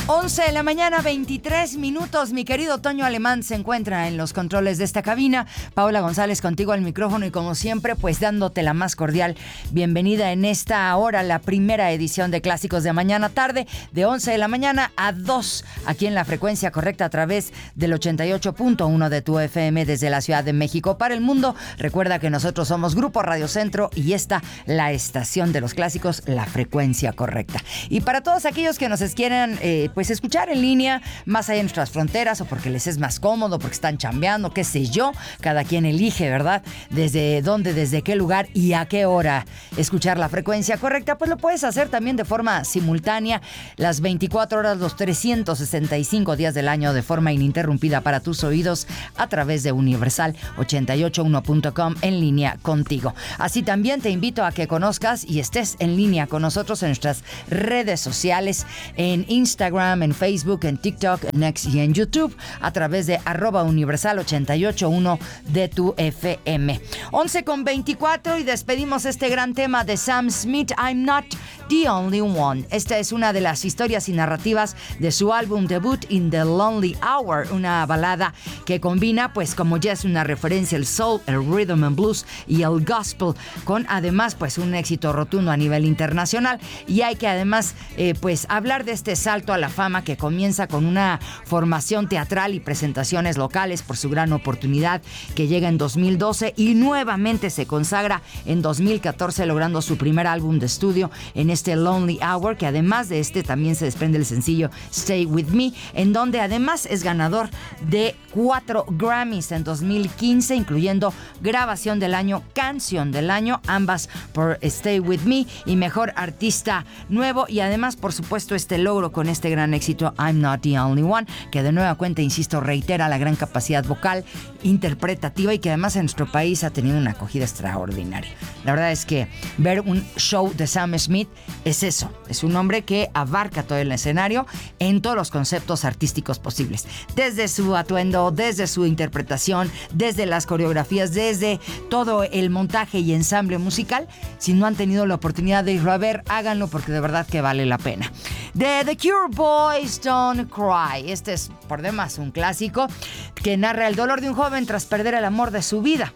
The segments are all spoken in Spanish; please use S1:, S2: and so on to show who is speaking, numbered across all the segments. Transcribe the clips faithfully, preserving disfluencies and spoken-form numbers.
S1: once de la mañana, veintitrés minutos. Mi querido Toño Alemán se encuentra en los controles de esta cabina. Paola González contigo al micrófono y como siempre, pues dándote la más cordial bienvenida en esta hora, la primera edición de Clásicos de Mañana Tarde, de once de la mañana a dos, aquí en la frecuencia correcta a través del ochenta y ocho punto uno de tu F M desde la Ciudad de México para el mundo. Recuerda que nosotros somos Grupo Radio Centro y esta, la estación de los clásicos, la frecuencia correcta. Y para todos aquellos que nos quieran eh, pues escuchar en línea, más allá de nuestras fronteras, o porque les es más cómodo, porque están chambeando, qué sé yo, cada quien elige, ¿verdad? Desde dónde, desde qué lugar y a qué hora escuchar la frecuencia correcta, pues lo puedes hacer también de forma simultánea, las veinticuatro horas, los trescientos sesenta y cinco días del año, de forma ininterrumpida para tus oídos, a través de Universal ochenta y ocho uno punto com, en línea contigo. Así también te invito a que conozcas y estés en línea con nosotros en nuestras redes sociales, en Instagram, en Facebook, en TikTok, en X y en YouTube, a través de arroba universal ochenta y ocho uno de tu F M. once con veinticuatro y despedimos este gran tema de Sam Smith, I'm Not the Only One. Esta es una de las historias y narrativas de su álbum debut In the Lonely Hour, una balada que combina, pues como ya es una referencia, el soul, el rhythm and blues y el gospel, con además pues un éxito rotundo a nivel internacional. Y hay que además eh, pues hablar de este salto a la fama que comienza con una formación teatral y presentaciones locales por su gran oportunidad que llega en dos mil doce y nuevamente se consagra en dos mil catorce logrando su primer álbum de estudio en este Lonely Hour, que además de este también se desprende el sencillo Stay With Me, en donde además es ganador de cuatro Grammys en dos mil quince, incluyendo grabación del año, canción del año, ambas por Stay With Me, y mejor artista nuevo, y además por supuesto este logro con este gran éxito I'm Not the Only One, que de nueva cuenta, insisto, reitera la gran capacidad vocal, interpretativa, y que además en nuestro país ha tenido una acogida extraordinaria. La verdad es que ver un show de Sam Smith es eso, es un hombre que abarca todo el escenario en todos los conceptos artísticos posibles, desde su atuendo, desde su interpretación, desde las coreografías, desde todo el montaje y ensamble musical. Si no han tenido la oportunidad de irlo a ver, háganlo porque de verdad que vale la pena. De The Cure, Boys Don't Cry. Este es por demás un clásico que narra el dolor de un joven tras perder el amor de su vida.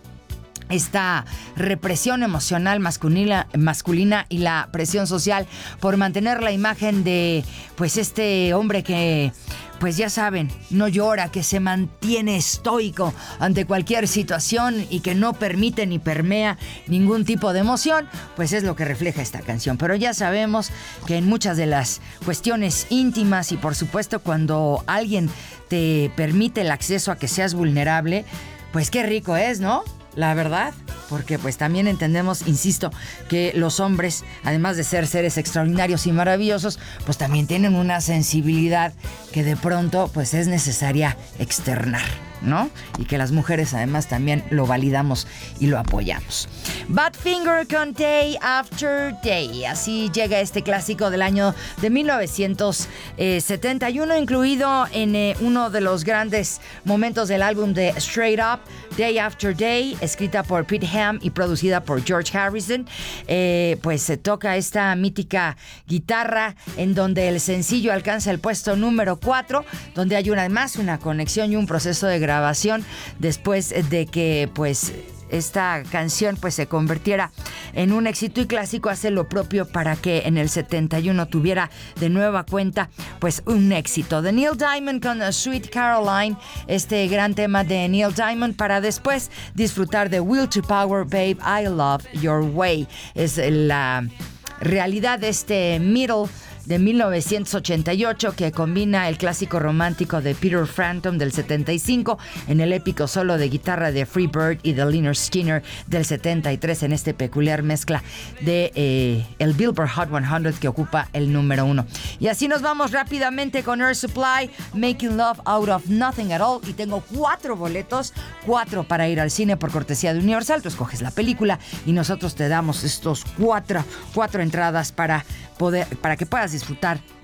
S1: Esta represión emocional masculina, masculina y la presión social por mantener la imagen de pues este hombre que, pues ya saben, no llora, que se mantiene estoico ante cualquier situación y que no permite ni permea ningún tipo de emoción, pues es lo que refleja esta canción. Pero ya sabemos que en muchas de las cuestiones íntimas y por supuesto cuando alguien te permite el acceso a que seas vulnerable, pues qué rico es, ¿no? La verdad, porque pues también entendemos, insisto, que los hombres, además de ser seres extraordinarios y maravillosos, pues también tienen una sensibilidad que de pronto pues es necesaria externar, ¿no? Y que las mujeres además también lo validamos y lo apoyamos. Badfinger con Day After Day. Así llega este clásico del año de mil novecientos setenta y uno, incluido en eh, uno de los grandes momentos del álbum de Straight Up, Day After Day, escrita por Pete Ham y producida por George Harrison. Eh, pues se toca esta mítica guitarra en donde el sencillo alcanza el puesto número cuatro, donde hay una, además una conexión y un proceso de grabación después de que pues esta canción pues se convirtiera en un éxito, y clásico hace lo propio para que en el setenta y uno tuviera de nueva cuenta pues un éxito. De Neil Diamond con Sweet Caroline, este gran tema de Neil Diamond, para después disfrutar de Will to Power, Babe, I Love Your Way. Es la realidad de este middle de mil novecientos ochenta y ocho, que combina el clásico romántico de Peter Frampton del setenta y cinco en el épico solo de guitarra de Free Bird y de Lynyrd Skynyrd del setenta y tres en este peculiar mezcla de eh, el Billboard Hot cien, que ocupa el número uno. Y así nos vamos rápidamente con Air Supply, Making Love Out of Nothing at All, y tengo cuatro boletos, cuatro para ir al cine por cortesía de Universal. Tú escoges la película y nosotros te damos estos cuatro, cuatro entradas para poder, para que puedas disfrutar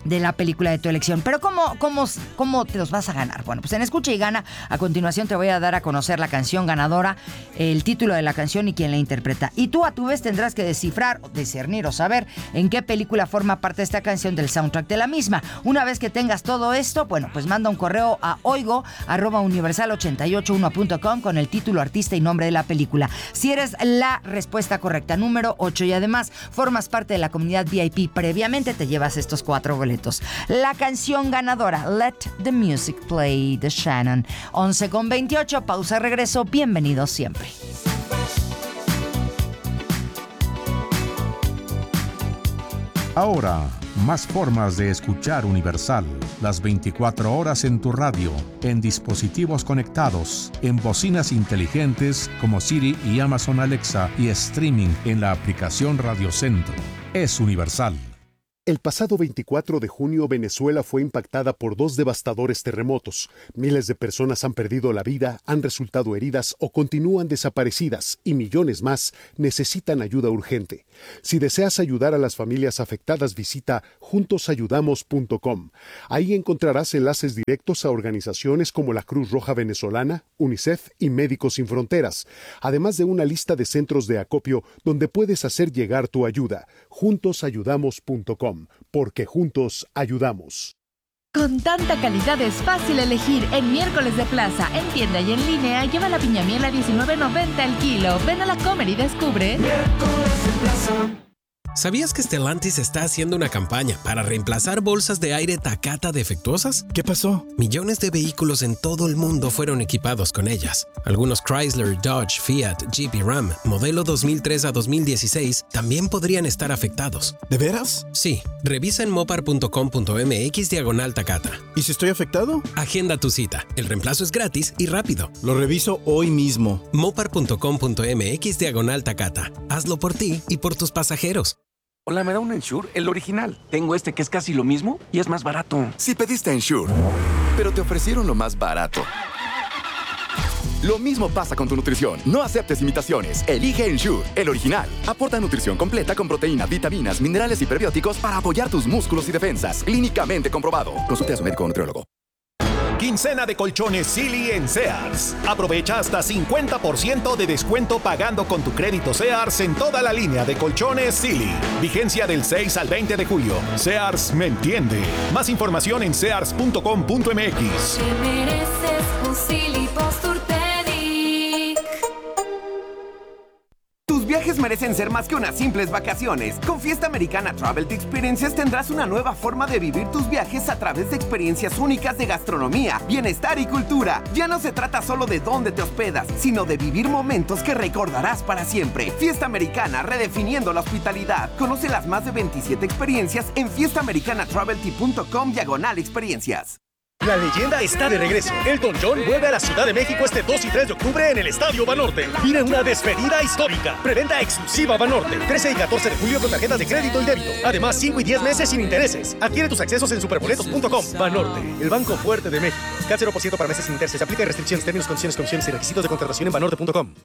S1: de la película de tu elección. Pero ¿cómo, cómo, cómo te los vas a ganar? Bueno, pues en Escucha y Gana, a continuación te voy a dar a conocer la canción ganadora, el título de la canción y quién la interpreta. Y tú a tu vez tendrás que descifrar, discernir o saber en qué película forma parte esta canción del soundtrack de la misma. Una vez que tengas todo esto, bueno, pues manda un correo a oigo arroba universal ochenta y ocho uno punto com con el título, artista y nombre de la película. Si eres la respuesta correcta, número ocho, y además formas parte de la comunidad V I P previamente, te llevas estos cuatro boletos. La canción ganadora, Let the Music Play, de Shannon. once con veintiocho, pausa, regreso. Bienvenidos siempre.
S2: Ahora, más formas de escuchar Universal. Las veinticuatro horas en tu radio, en dispositivos conectados, en bocinas inteligentes como Siri y Amazon Alexa y streaming en la aplicación Radio Centro. Es Universal.
S3: El pasado veinticuatro de junio, Venezuela fue impactada por dos devastadores terremotos. Miles de personas han perdido la vida, han resultado heridas o continúan desaparecidas, y millones más necesitan ayuda urgente. Si deseas ayudar a las familias afectadas, visita juntos ayudamos punto com. Ahí encontrarás enlaces directos a organizaciones como la Cruz Roja Venezolana, UNICEF y Médicos Sin Fronteras, además de una lista de centros de acopio donde puedes hacer llegar tu ayuda. juntos ayudamos punto com. Porque juntos ayudamos.
S4: Con tanta calidad es fácil elegir. En Miércoles de Plaza, en tienda y en línea, lleva la piña miel a diecinueve noventa el kilo. Ven a la Comer y descubre. Miércoles de Plaza.
S5: ¿Sabías que Stellantis está haciendo una campaña para reemplazar bolsas de aire Takata defectuosas?
S6: ¿Qué pasó?
S5: Millones de vehículos en todo el mundo fueron equipados con ellas. Algunos Chrysler, Dodge, Fiat, Jeep y Ram, modelo dos mil tres a dos mil dieciséis, también podrían estar afectados.
S6: ¿De veras?
S5: Sí. Revisa en mopar punto com punto m x diagonal Takata.
S6: ¿Y si estoy afectado?
S5: Agenda tu cita. El reemplazo es gratis y rápido.
S6: Lo reviso hoy mismo.
S5: mopar punto com punto m x diagonal Takata. Hazlo por ti y por tus pasajeros.
S7: Hola, ¿me da un Ensure? El original. Tengo este que es casi lo mismo y es más barato.
S8: Si pediste Ensure, pero te ofrecieron lo más barato. Lo mismo pasa con tu nutrición. No aceptes imitaciones. Elige Ensure, el original. Aporta nutrición completa con proteínas, vitaminas, minerales y prebióticos para apoyar tus músculos y defensas. Clínicamente comprobado. Consulte a su médico o nutriólogo.
S9: Quincena de colchones Silly en Sears. Aprovecha hasta cincuenta por ciento de descuento pagando con tu crédito Sears en toda la línea de colchones Silly. Vigencia del seis al veinte de julio. Sears me entiende. Más información en sears punto com punto m x.
S10: Te mereces un Silly Posturepedic.
S11: Tus viajes merecen ser más que unas simples vacaciones. Con Fiesta Americana Travel Experiences tendrás una nueva forma de vivir tus viajes a través de experiencias únicas de gastronomía, bienestar y cultura. Ya no se trata solo de dónde te hospedas, sino de vivir momentos que recordarás para siempre. Fiesta Americana, redefiniendo la hospitalidad. Conoce las más de veintisiete experiencias en fiesta americana travel punto com diagonal experiencias.
S9: La leyenda está de regreso. Elton John vuelve a la Ciudad de México este dos y tres de octubre en el Estadio Banorte. Vive una despedida histórica. Preventa exclusiva Banorte. trece y catorce de julio con tarjetas de crédito y débito. Además, cinco y diez meses sin intereses. Adquiere tus accesos en superboletos punto com. Banorte, el banco fuerte de México. C A T cero por ciento para meses sin intereses. Aplica restricciones, términos, condiciones, condiciones y requisitos de contratación en banorte punto com.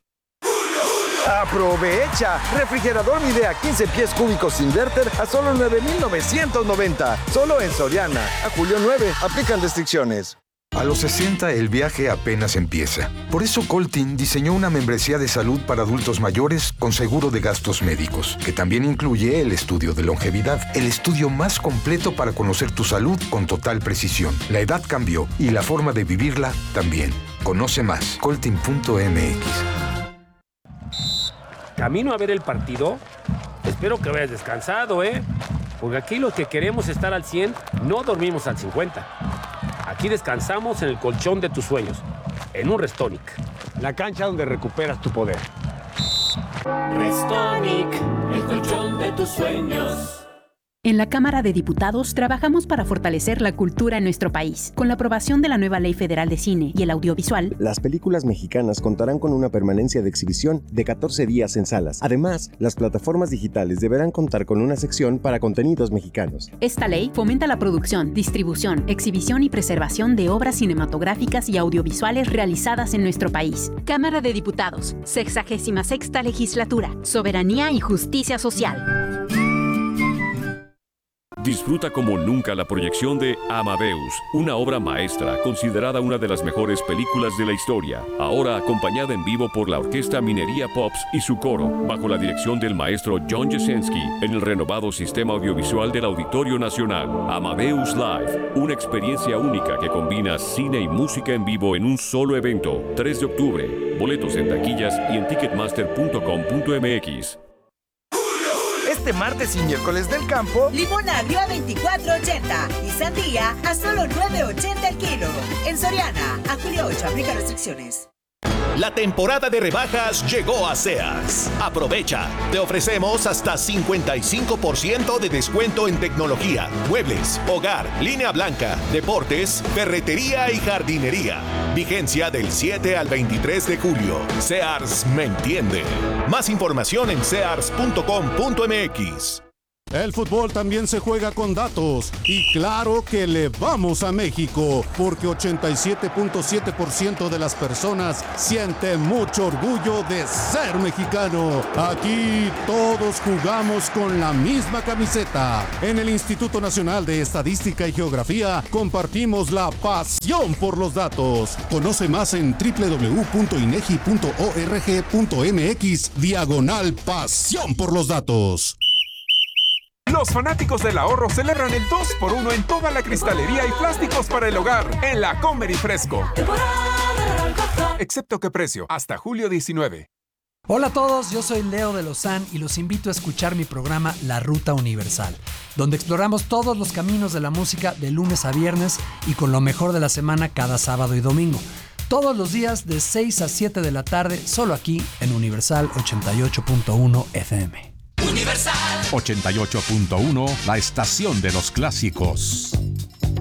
S12: ¡Aprovecha! Refrigerador Midea quince pies cúbicos inverter a solo nueve mil novecientos noventa. Solo en Soriana. A julio nueve. Aplican restricciones.
S13: A los sesenta el viaje apenas empieza. Por eso Coltin diseñó una membresía de salud para adultos mayores con seguro de gastos médicos, que también incluye el estudio de longevidad, el estudio más completo para conocer tu salud con total precisión. La edad cambió y la forma de vivirla también. Conoce más. Coltin punto m x.
S14: Camino a ver el partido. Espero que hayas descansado, ¿eh? Porque aquí los que queremos estar al cien no dormimos al cincuenta. Aquí descansamos en el colchón de tus sueños, en un Restonic.
S15: La cancha donde recuperas tu poder.
S10: Restonic, el colchón de tus sueños.
S4: En la Cámara de Diputados trabajamos para fortalecer la cultura en nuestro país. Con la aprobación de la nueva Ley Federal de Cine y el Audiovisual,
S16: las películas mexicanas contarán con una permanencia de exhibición de catorce días en salas. Además, las plataformas digitales deberán contar con una sección para contenidos mexicanos.
S4: Esta ley fomenta la producción, distribución, exhibición y preservación de obras cinematográficas y audiovisuales realizadas en nuestro país. Cámara de Diputados, sexagésima sexta legislatura, soberanía y justicia social.
S17: Disfruta como nunca la proyección de Amadeus, una obra maestra considerada una de las mejores películas de la historia, ahora acompañada en vivo por la Orquesta Minería Pops y su coro, bajo la dirección del maestro John Jasenski, en el renovado sistema audiovisual del Auditorio Nacional. Amadeus Live, una experiencia única que combina cine y música en vivo en un solo evento. tres de octubre, boletos en taquillas y en ticketmaster punto com punto m x.
S18: Este martes y miércoles del campo,
S19: limón agrio a veinticuatro ochenta y sandía a solo nueve ochenta el kilo. En Soriana, a julio ocho, aplica restricciones.
S20: La temporada de rebajas llegó a Sears. Aprovecha. Te ofrecemos hasta cincuenta y cinco por ciento de descuento en tecnología, muebles, hogar, línea blanca, deportes, ferretería y jardinería. Vigencia del siete al veintitrés de julio. Sears me entiende. Más información en sears punto com punto m x.
S3: El fútbol también se juega con datos y claro que le vamos a México porque ochenta y siete punto siete por ciento de las personas sienten mucho orgullo de ser mexicano. Aquí todos jugamos con la misma camiseta. En el Instituto Nacional de Estadística y Geografía compartimos la pasión por los datos. Conoce más en doble u doble u doble u punto inegi punto org punto m x diagonal pasión por los datos.
S21: Los fanáticos del ahorro celebran el dos por uno en toda la cristalería y plásticos para el hogar en la Comer y Fresco. Excepto que precio, hasta julio diecinueve.
S22: Hola a todos, yo soy Leo de Lozán y los invito a escuchar mi programa La Ruta Universal, donde exploramos todos los caminos de la música de lunes a viernes y con lo mejor de la semana cada sábado y domingo. Todos los días de seis a siete de la tarde, solo aquí en Universal ochenta y ocho punto uno F M.
S2: Universal ochenta y ocho punto uno, la estación de los clásicos.